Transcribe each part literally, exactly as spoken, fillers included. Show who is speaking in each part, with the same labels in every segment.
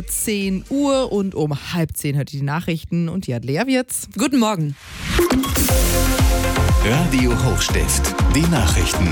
Speaker 1: zehn Uhr und um halb zehn hört ihr die Nachrichten und die hat Lea Wirz.
Speaker 2: Guten Morgen.
Speaker 3: Radio Hochstift, die Nachrichten.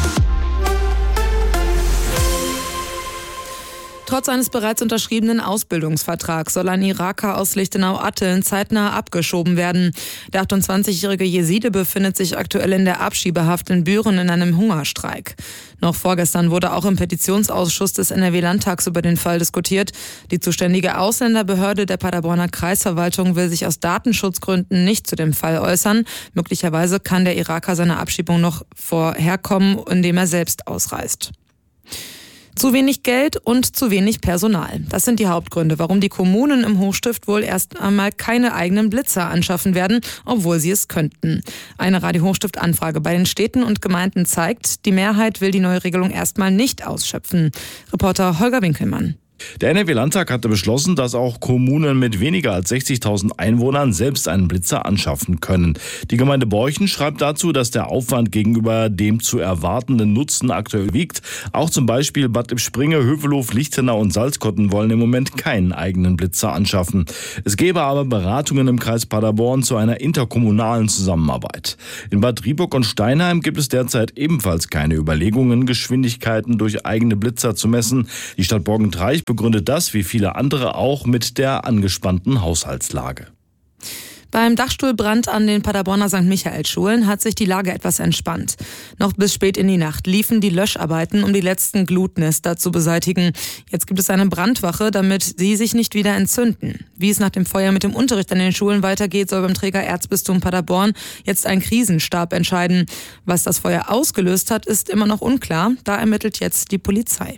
Speaker 2: Trotz eines bereits unterschriebenen Ausbildungsvertrags soll ein Iraker aus Lichtenau-Atteln zeitnah abgeschoben werden. Der achtundzwanzigjährige Jeside befindet sich aktuell in der Abschiebehaft in Büren in einem Hungerstreik. Noch vorgestern wurde auch im Petitionsausschuss des N R W-Landtags über den Fall diskutiert. Die zuständige Ausländerbehörde der Paderborner Kreisverwaltung will sich aus Datenschutzgründen nicht zu dem Fall äußern. Möglicherweise kann der Iraker seiner Abschiebung noch vorherkommen, indem er selbst ausreist. Zu wenig Geld und zu wenig Personal. Das sind die Hauptgründe, warum die Kommunen im Hochstift wohl erst einmal keine eigenen Blitzer anschaffen werden, obwohl sie es könnten. Eine Radio Hochstift-Anfrage bei den Städten und Gemeinden zeigt, die Mehrheit will die neue Regelung erstmal nicht ausschöpfen. Reporter Holger Winkelmann.
Speaker 4: Der N R W-Landtag hatte beschlossen, dass auch Kommunen mit weniger als sechzigtausend Einwohnern selbst einen Blitzer anschaffen können. Die Gemeinde Borchen schreibt dazu, dass der Aufwand gegenüber dem zu erwartenden Nutzen aktuell wiegt. Auch zum Beispiel Bad Lippspringe, Hövelhof, Lichtenau und Salzkotten wollen im Moment keinen eigenen Blitzer anschaffen. Es gäbe aber Beratungen im Kreis Paderborn zu einer interkommunalen Zusammenarbeit. In Bad Rieburg und Steinheim gibt es derzeit ebenfalls keine Überlegungen, Geschwindigkeiten durch eigene Blitzer zu messen. Die Stadt Borgentreich begründet das, wie viele andere auch, mit der angespannten Haushaltslage.
Speaker 2: Beim Dachstuhlbrand an den Paderborner Sankt Michael-Schulen hat sich die Lage etwas entspannt. Noch bis spät in die Nacht liefen die Löscharbeiten, um die letzten Glutnester zu beseitigen. Jetzt gibt es eine Brandwache, damit sie sich nicht wieder entzünden. Wie es nach dem Feuer mit dem Unterricht an den Schulen weitergeht, soll beim Träger Erzbistum Paderborn jetzt ein Krisenstab entscheiden. Was das Feuer ausgelöst hat, ist immer noch unklar. Da ermittelt jetzt die Polizei.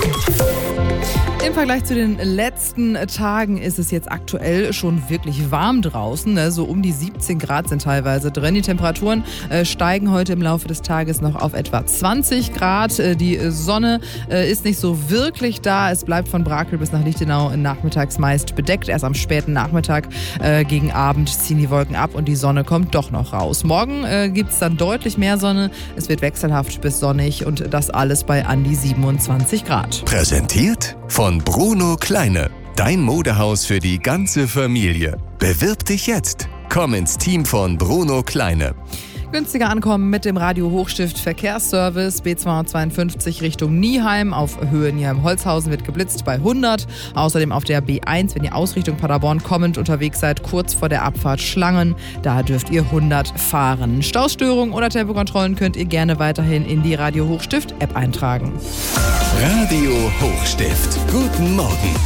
Speaker 1: Im Vergleich zu den letzten Tagen ist es jetzt aktuell schon wirklich warm draußen. So um die siebzehn Grad sind teilweise drin. Die Temperaturen steigen heute im Laufe des Tages noch auf etwa zwanzig Grad. Die Sonne ist nicht so wirklich da. Es bleibt von Brakel bis nach Lichtenau nachmittags meist bedeckt. Erst am späten Nachmittag gegen Abend ziehen die Wolken ab und die Sonne kommt doch noch raus. Morgen gibt es dann deutlich mehr Sonne. Es wird wechselhaft bis sonnig und das alles bei an die siebenundzwanzig Grad.
Speaker 3: Präsentiert von Bruno Kleine, dein Modehaus für die ganze Familie. Bewirb dich jetzt. Komm ins Team von Bruno Kleine.
Speaker 1: Günstiger ankommen mit dem Radio Hochstift Verkehrsservice. B zweihundertzweiundfünfzig Richtung Nieheim auf Höhe Nieheim-Holzhausen wird geblitzt bei hundert. Außerdem auf der B eins, wenn ihr aus Richtung Paderborn kommend unterwegs seid, kurz vor der Abfahrt Schlangen. Da dürft ihr hundert fahren. Stausstörungen oder Tempokontrollen könnt ihr gerne weiterhin in die Radio Hochstift App eintragen.
Speaker 3: Radio Hochstift. Guten Morgen.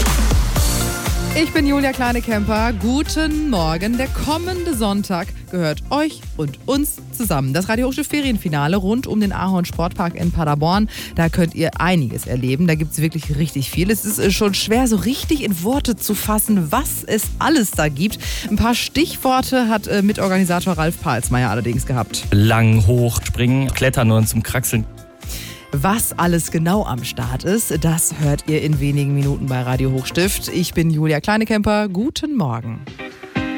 Speaker 1: Ich bin Julia Kleinekemper. Guten Morgen. Der kommende Sonntag gehört euch und uns zusammen. Das Radio Hochstift Ferienfinale rund um den Ahorn Sportpark in Paderborn. Da könnt ihr einiges erleben. Da gibt es wirklich richtig viel. Es ist schon schwer, so richtig in Worte zu fassen, was es alles da gibt. Ein paar Stichworte hat äh, Mitorganisator Ralf Palsmeier allerdings gehabt.
Speaker 5: Lang, hoch, springen, klettern und zum Kraxeln.
Speaker 1: Was alles genau am Start ist, das hört ihr in wenigen Minuten bei Radio Hochstift. Ich bin Julia Kleinekemper. Guten Morgen.